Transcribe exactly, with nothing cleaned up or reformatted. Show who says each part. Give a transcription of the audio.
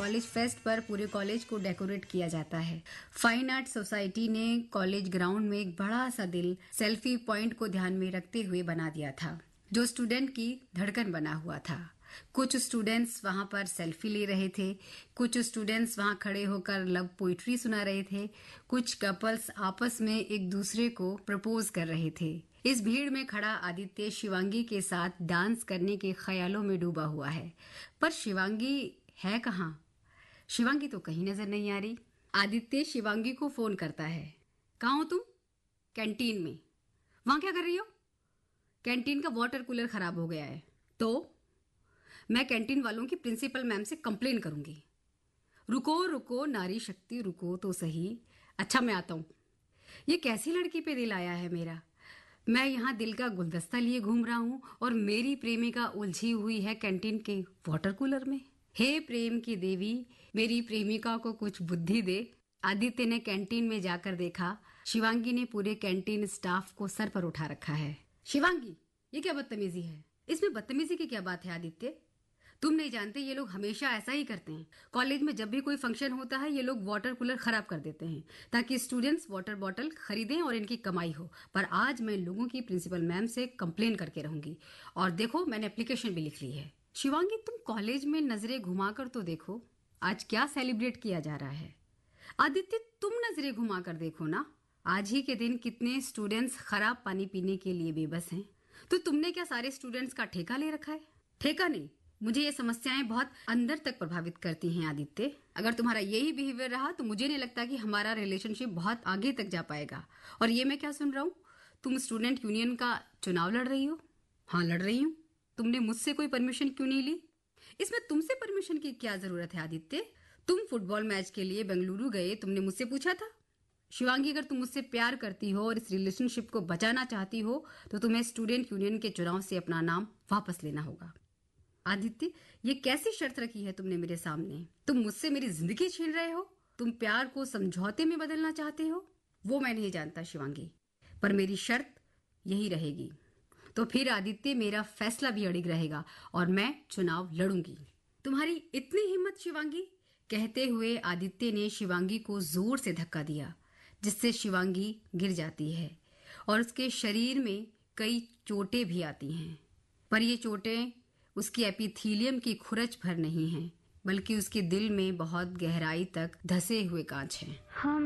Speaker 1: College fest पर पूरे college को डेकोरेट किया जाता है। फाइन आर्ट सोसाइटी ने कॉलेज ग्राउंड में एक बड़ा सा दिल सेल्फी पॉइंट को ध्यान में रखते हुए बना दिया था, जो स्टूडेंट की धड़कन बना हुआ था। कुछ स्टूडेंट्स वहां पर सेल्फी ले रहे थे, कुछ स्टूडेंट्स वहां खड़े होकर लव पोइट्री सुना रहे थे, कुछ कपल्स आपस में एक दूसरे को प्रपोज कर रहे थे। इस भीड़ में खड़ा आदित्य शिवांगी के साथ डांस करने के ख्यालों में डूबा हुआ है, पर शिवांगी है कहाँ? शिवांगी तो कहीं नजर नहीं आ रही। आदित्य शिवांगी को फोन करता है। कहाँ हो तुम? कैंटीन में। वहां क्या कर रही हो? कैंटीन का वाटर कूलर खराब हो गया है। तो मैं कैंटीन वालों की प्रिंसिपल मैम से कंप्लेन करूंगी। रुको रुको नारी शक्ति, रुको तो सही। अच्छा मैं आता हूं। ये कैसी लड़की पे दिल आया है मेरा? मैं यहाँ दिल का गुलदस्ता लिए घूम रहा हूँ और मेरी प्रेमिका उलझी हुई है कैंटीन के वाटर कूलर में। हे प्रेम की देवी, मेरी प्रेमिका को कुछ बुद्धि दे। आदित्य ने कैंटीन में जाकर देखा, शिवांगी ने पूरे कैंटीन स्टाफ को सर पर उठा रखा है। शिवांगी, ये क्या बदतमीजी है? इसमें बदतमीजी की क्या बात है आदित्य? तुम नहीं जानते, ये लोग हमेशा ऐसा ही करते हैं। कॉलेज में जब भी कोई फंक्शन होता है, ये लोग वाटर कूलर खराब कर देते हैं ताकि स्टूडेंट्स वाटर बॉटल खरीदें और इनकी कमाई हो। पर आज मैं लोगों की प्रिंसिपल मैम से कंप्लेन करके रहूंगी। और देखो, मैंने एप्लीकेशन भी लिख ली है। शिवांगी, तुम कॉलेज में नजरें घुमाकर तो देखो, आज क्या सेलिब्रेट किया जा रहा है। आदित्य, तुम नजरें घुमाकर देखो ना, आज ही के दिन कितने स्टूडेंट्स खराब पानी पीने के लिए बेबस हैं। तो तुमने क्या सारे स्टूडेंट्स का ठेका ले रखा है? ठेका नहीं, मुझे ये समस्याएं बहुत अंदर तक प्रभावित करती हैं आदित्य। अगर तुम्हारा यही बिहेवियर रहा तो मुझे नहीं लगता कि हमारा रिलेशनशिप बहुत आगे तक जा पाएगा। और ये मैं क्या सुन रहा हूँ, तुम स्टूडेंट यूनियन का चुनाव लड़ रही हो? हाँ, लड़ रही हूँ। तुमने मुझसे कोई परमिशन क्यों नहीं ली? इसमें तुमसे परमिशन की क्या जरूरत है आदित्य? तुम फुटबॉल मैच के लिए बेंगलुरु गए, तुमने मुझसे पूछा था? शिवांगी, अगर तुम मुझसे प्यार करती हो और इस रिलेशनशिप को बचाना चाहती हो तो तुम्हें स्टूडेंट यूनियन के चुनाव से अपना नाम वापस लेना होगा। आदित्य, ये कैसी शर्त रखी है तुमने मेरे सामने? तुम मुझसे मेरी जिंदगी छीन रहे हो? तुम प्यार को समझौते में बदलना चाहते हो? वो मैं नहीं जानता शिवांगी, पर मेरी शर्त यही रहेगी। तो फिर आदित्य, मेरा फैसला भी अड़िग रहेगा और मैं चुनाव लड़ूंगी। तुम्हारी इतनी हिम्मत शिवांगी? कहते हुए आदित्य ने शिवांगी को जोर से धक्का दिया, जिससे शिवांगी गिर जाती है और उसके शरीर में कई चोटें भी आती हैं। पर ये चोटें उसकी एपिथीलियम की खुरच भर नहीं हैं, बल्कि उसके दिल में बहुत गहराई तक धसे हुए कांच हैं।